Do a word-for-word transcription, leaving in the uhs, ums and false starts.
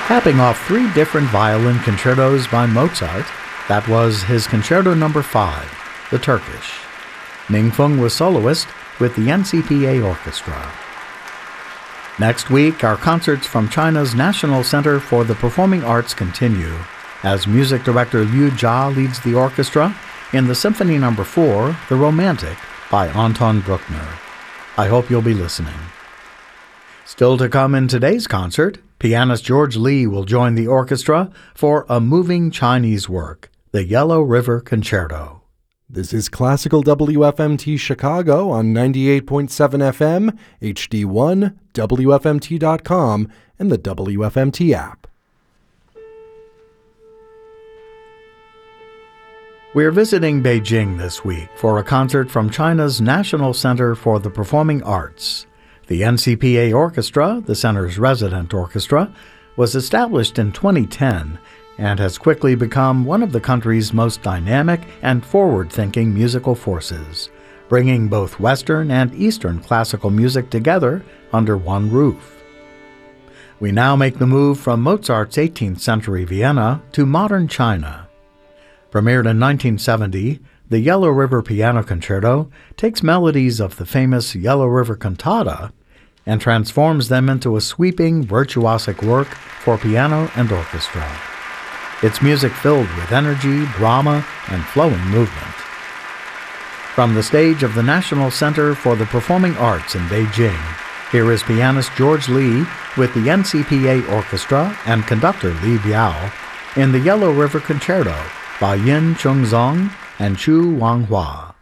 Capping off three different violin concertos by Mozart, that was his Concerto Number five, the Turkish. Ming Feng was soloist with the N C P A Orchestra. Next week, our concerts from China's National Center for the Performing Arts continue, as music director Liu Jia leads the orchestra in the Symphony Number four, The Romantic, by Anton Bruckner. I hope you'll be listening. Still to come in today's concert, pianist George Lee will join the orchestra for a moving Chinese work, the Yellow River Concerto. This is Classical W F M T Chicago on ninety-eight point seven F M, H D one, W F M T dot com, and the W F M T app. We're visiting Beijing this week for a concert from China's National Center for the Performing Arts. The N C P A Orchestra, the center's resident orchestra, was established in twenty ten and has quickly become one of the country's most dynamic and forward-thinking musical forces, bringing both Western and Eastern classical music together under one roof. We now make the move from Mozart's eighteenth century Vienna to modern China. Premiered in nineteen seventy, the Yellow River Piano Concerto takes melodies of the famous Yellow River Cantata and transforms them into a sweeping, virtuosic work for piano and orchestra. Its music filled with energy, drama, and flowing movement. From the stage of the National Center for the Performing Arts in Beijing, here is pianist George Lee with the N C P A Orchestra and conductor Li Biao in the Yellow River Concerto by Yin Chungzong and Chu Wanghua.